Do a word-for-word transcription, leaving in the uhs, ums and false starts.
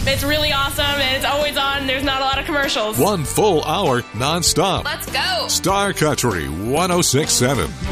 It's really awesome, and it's always on. There's not a lot of commercials. One full hour nonstop. Let's go. Star Country one oh six point seven.